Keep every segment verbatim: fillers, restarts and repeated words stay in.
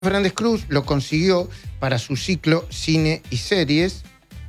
Fernández Cruz lo consiguió para su ciclo Cine y Series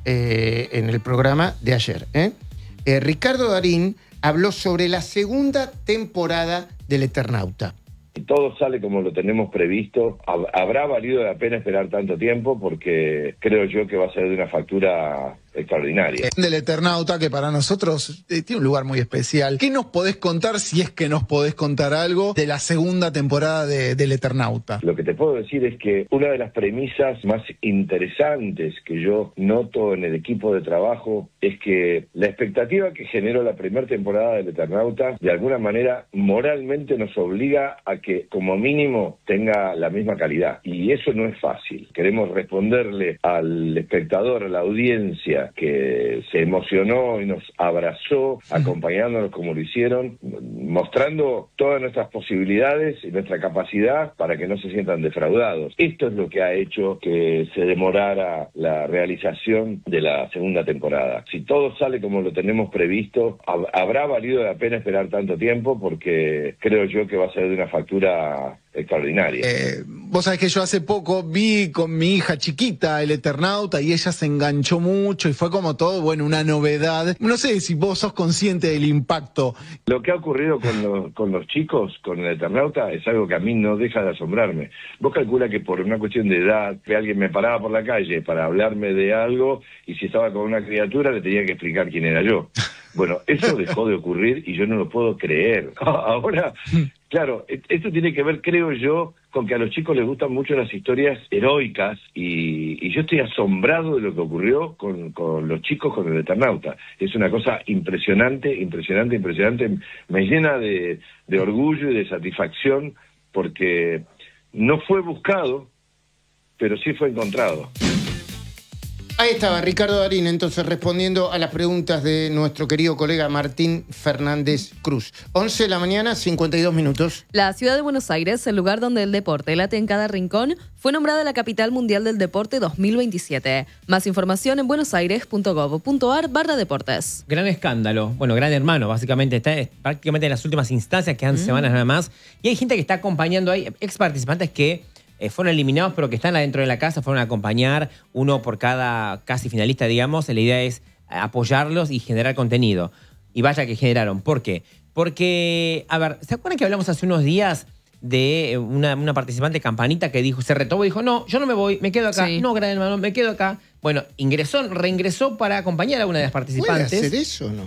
eh, en el programa de ayer. ¿eh? Eh, Ricardo Darín habló sobre la segunda temporada del Eternauta. Si todo sale como lo tenemos previsto, habrá valido la pena esperar tanto tiempo porque creo yo que va a ser de una factura extraordinaria. Del Eternauta, que para nosotros eh, tiene un lugar muy especial. ¿Qué nos podés contar, si es que nos podés contar algo, de la segunda temporada de, del Eternauta? Lo que te puedo decir es que una de las premisas más interesantes que yo noto en el equipo de trabajo es que la expectativa que generó la primera temporada del Eternauta, de alguna manera, moralmente nos obliga a que, como mínimo, tenga la misma calidad. Y eso no es fácil. Queremos responderle al espectador, a la audiencia, que se emocionó y nos abrazó, acompañándonos como lo hicieron, mostrando todas nuestras posibilidades y nuestra capacidad para que no se sientan defraudados. Esto es lo que ha hecho que se demorara la realización de la segunda temporada. Si todo sale como lo tenemos previsto, habrá valido la pena esperar tanto tiempo porque creo yo que va a ser de una factura extraordinaria. Eh, vos sabés que yo hace poco vi con mi hija chiquita el Eternauta y ella se enganchó mucho y fue como todo, bueno, una novedad. No sé si vos sos consciente del impacto. Lo que ha ocurrido con los, con los chicos, con el Eternauta, es algo que a mí no deja de asombrarme. Vos calcula que por una cuestión de edad, que alguien me paraba por la calle para hablarme de algo y si estaba con una criatura le tenía que explicar quién era yo. Bueno, eso dejó de ocurrir y yo no lo puedo creer. Ahora, claro, esto tiene que ver, creo yo, con que a los chicos les gustan mucho las historias heroicas y, y yo estoy asombrado de lo que ocurrió con, con los chicos con el Eternauta. Es una cosa impresionante, impresionante, impresionante. Me llena de, de orgullo y de satisfacción porque no fue buscado, pero sí fue encontrado. Ahí estaba Ricardo Darín, entonces, respondiendo a las preguntas de nuestro querido colega Martín Fernández Cruz. once de la mañana, cincuenta y dos minutos. La ciudad de Buenos Aires, el lugar donde el deporte late en cada rincón, fue nombrada la capital mundial del deporte dos mil veintisiete. Más información en buenosaires.gov.ar barra deportes. Gran escándalo. Bueno, Gran Hermano, básicamente, está prácticamente en las últimas instancias, quedan mm. semanas nada más. Y hay gente que está acompañando, hay ex participantes que Eh, fueron eliminados, pero que están adentro de la casa, fueron a acompañar, uno por cada casi finalista, digamos. La idea es apoyarlos y generar contenido. Y vaya que generaron. ¿Por qué? Porque, a ver, ¿se acuerdan que hablamos hace unos días de una, una participante, Campanita, que dijo, se retó y dijo, no, yo no me voy, me quedo acá. Sí. No, Gran Hermano, me quedo acá. Bueno, ingresó, reingresó para acompañar a una de las participantes. ¿Puede hacer eso o no?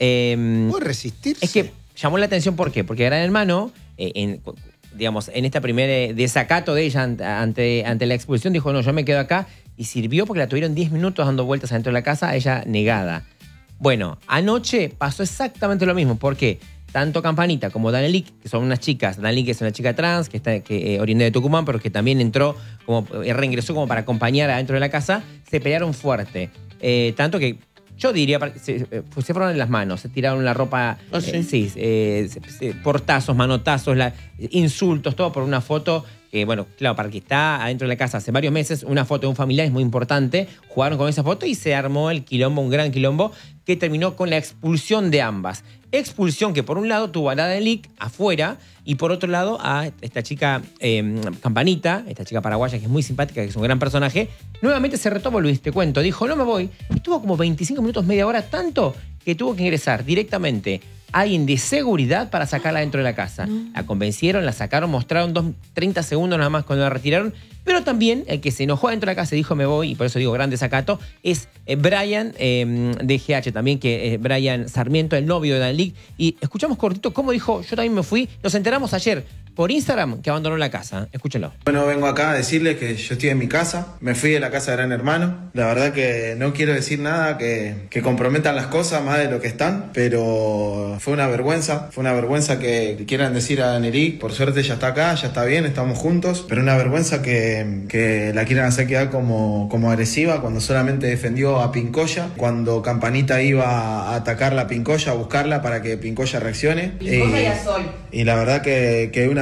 Eh, ¿Puede resistirse? Es que llamó la atención, ¿por qué? Porque Gran Hermano, eh, en... digamos, en este primer desacato de ella ante, ante la expulsión, dijo, no, yo me quedo acá, y sirvió porque la tuvieron diez minutos dando vueltas adentro de la casa, ella negada. Bueno, anoche pasó exactamente lo mismo, porque tanto Campanita como Danelik, que son unas chicas, Danelik es una chica trans, que está que, eh, oriunda de Tucumán, pero que también entró, como eh, reingresó como para acompañar adentro de la casa, se pelearon fuerte. Eh, tanto que yo diría, se, se fueron en las manos, se tiraron la ropa, ¿Ah, sí? eh, sí, eh, se, se, portazos, manotazos, la, insultos, todo por una foto que, bueno, claro, para que está adentro de la casa hace varios meses, una foto de un familiar es muy importante, jugaron con esa foto y se armó el quilombo, un gran quilombo, que terminó con la expulsión de ambas. Expulsión que por un lado tuvo a la Danelik afuera y por otro lado a esta chica eh, Campanita, esta chica paraguaya que es muy simpática, que es un gran personaje, nuevamente se retó, Luis, te cuento, dijo, no me voy. Estuvo como veinticinco minutos, media hora, tanto que tuvo que ingresar directamente a alguien de seguridad para sacarla dentro de la casa. No. La convencieron, la sacaron, mostraron dos, treinta segundos nada más cuando la retiraron, pero también el que se enojó dentro de la casa y dijo me voy, y por eso digo gran desacato, es eh, Brian eh, de G H también, que es Brian Sarmiento, el novio de Danelik. Y escuchamos cortito cómo dijo, yo también me fui, nos enteramos ayer por Instagram que abandonó la casa. Escúchenlo. Bueno, vengo acá a decirles que yo estoy en mi casa, me fui de la casa de Gran Hermano. La verdad que no quiero decir nada que, que comprometan las cosas más de lo que están, pero fue una vergüenza, fue una vergüenza que, que quieran decir a Danelik, por suerte ya está acá, ya está bien, estamos juntos, pero una vergüenza que, que la quieran hacer quedar como, como agresiva cuando solamente defendió a Pincoya, cuando Campanita iba a atacar a Pincoya, a buscarla para que Pincoya reaccione. Pincoya y a Sol. Y la verdad que, que una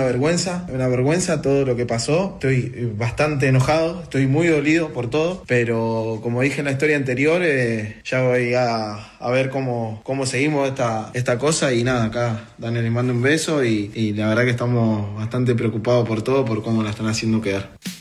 una vergüenza, una vergüenza todo lo que pasó. Estoy bastante enojado, estoy muy dolido por todo, pero como dije en la historia anterior, eh, ya voy a, a ver cómo, cómo seguimos esta, esta cosa. Y nada, acá Daniel les mando un beso y, y la verdad que estamos bastante preocupados por todo, por cómo la están haciendo quedar.